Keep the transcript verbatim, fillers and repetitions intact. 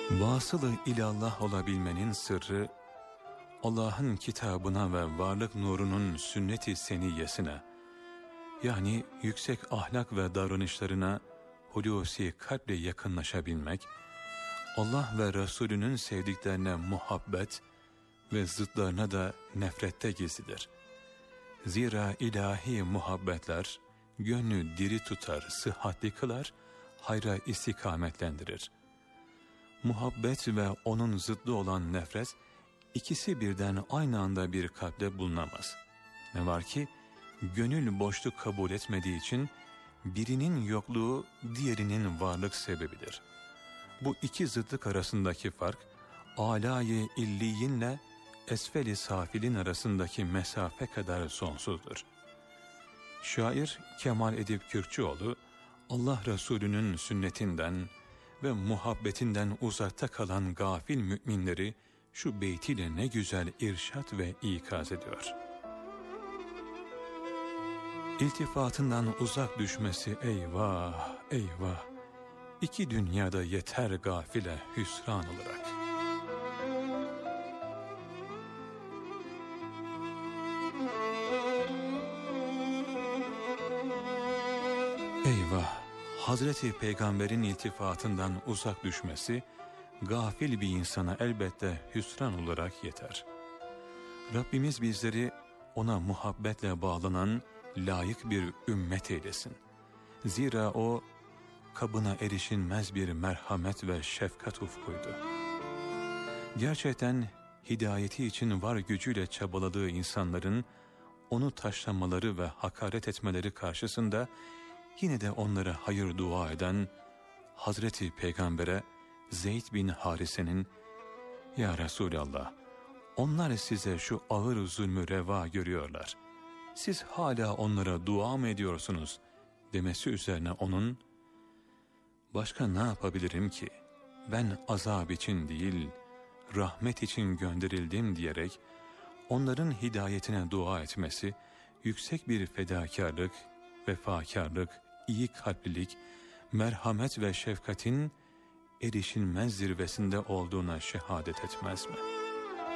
Vasılı ilallah olabilmenin sırrı, Allah'ın kitabına ve varlık nurunun sünnet-i seniyyesine, yani yüksek ahlak ve davranışlarına hulusi kalple yakınlaşabilmek, Allah ve Resulünün sevdiklerine muhabbet ve zıtlarına da nefrette gizlidir. Zira ilahi muhabbetler, gönlü diri tutar, sıhhatli kılar, hayra istikametlendirir. Muhabbet ve onun zıddı olan nefret, ikisi birden aynı anda bir kalpte bulunamaz. Ne var ki, gönül boşluk kabul etmediği için, birinin yokluğu diğerinin varlık sebebidir. Bu iki zıtlık arasındaki fark, âlâ-i illiyinle esfel-i safilin arasındaki mesafe kadar sonsuzdur. Şair Kemal Edip Kürkçüoğlu, Allah Resulü'nün sünnetinden ve muhabbetinden uzakta kalan gafil müminleri şu beytiyle ne güzel irşat ve ikaz ediyor. İltifatından uzak düşmesi eyvah eyvah, iki dünyada yeter gafile hüsran olarak. Eyvah! Hazreti Peygamber'in iltifatından uzak düşmesi, gafil bir insana elbette hüsran olarak yeter. Rabbimiz bizleri ona muhabbetle bağlanan layık bir ümmet eylesin. Zira o, kabına erişilmez bir merhamet ve şefkat ufkuydu. Gerçekten hidayeti için var gücüyle çabaladığı insanların, onu taşlamaları ve hakaret etmeleri karşısında, yine de onlara hayır dua eden Hazreti Peygamber'e Zeyd bin Harise'nin, "Ya Resulallah, onlar size şu ağır zulmü reva görüyorlar. Siz hala onlara dua mı ediyorsunuz?" demesi üzerine onun, "Başka ne yapabilirim ki? Ben azap için değil, rahmet için gönderildim" diyerek onların hidayetine dua etmesi, yüksek bir fedakarlık, vefakarlık, iyi kalplilik, merhamet ve şefkatin erişilmez zirvesinde olduğuna şehadet etmez mi?